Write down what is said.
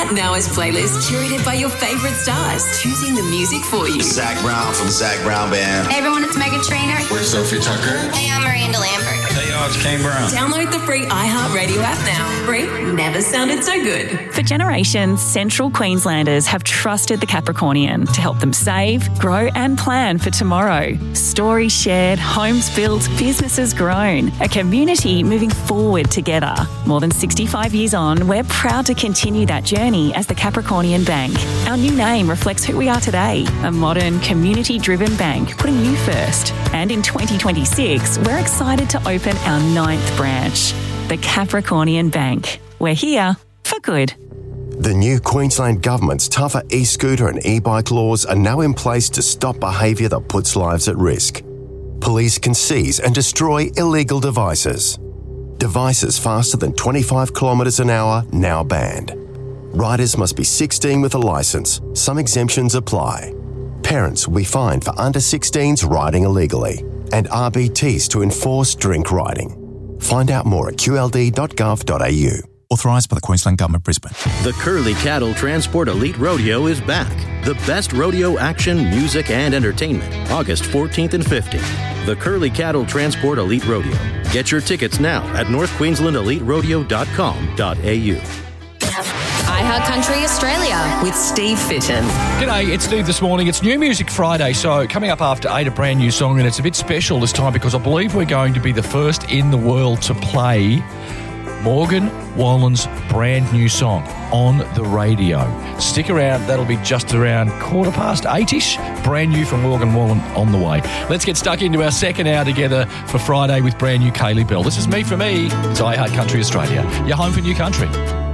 iHeart Now has playlists curated by your favourite stars, choosing the music for you. Zach Brown from Zach Brown Band. Hey everyone, it's Megan Trainor. We're Sophie Tucker. Hey, I'm Miranda Lambert. Hey y'all, it's Kane Brown. Download the free iHeart Radio app now. Free never sounded so good. For generations, Central Queenslanders have trusted the Capricornian to help them save, grow and plan for tomorrow. Stories shared, homes built, businesses grown. A community moving forward together. More than 65 years on, we're proud to continue that journey as the Capricornian Bank. Our new name reflects who we are today, a modern, community-driven bank putting you first. And in 2026, we're excited to open our 9th branch, the Capricornian Bank. We're here for good. The new Queensland Government's tougher e-scooter and e-bike laws are now in place to stop behaviour that puts lives at risk. Police can seize and destroy illegal devices. Devices faster than 25 kilometres an hour now banned. Riders must be 16 with a licence. Some exemptions apply. Parents will be fined for under 16s riding illegally, and RBTs to enforce drink riding. Find out more at qld.gov.au. Authorised by the Queensland Government, Brisbane. The Curly Cattle Transport Elite Rodeo is back. The best rodeo action, music and entertainment. August 14th and 15th. The Curly Cattle Transport Elite Rodeo. Get your tickets now at northqueenslandeliterodeo.com.au. iHeart Country Australia with Steve Fitton. G'day, it's Steve this morning. It's New Music Friday, so coming up after 8, a brand new song, and it's a bit special this time because I believe we're going to be the first in the world to play Morgan Wallen's brand new song on the radio. Stick around, that'll be just around 8:15-ish. Brand new from Morgan Wallen on the way. Let's get stuck into our second hour together for Friday with brand new Kaylee Bell. This is Me For Me. It's iHeart Country Australia, your home for new country.